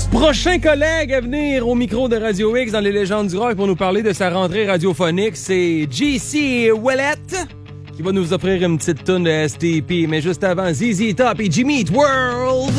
Prochain collègue à venir au micro de Radio X dans les légendes du rock pour nous parler de sa rentrée radiophonique, c'est JC Ouellette qui va nous offrir une petite toune de STP. Mais juste avant, ZZ Top et Jimmy Eat World.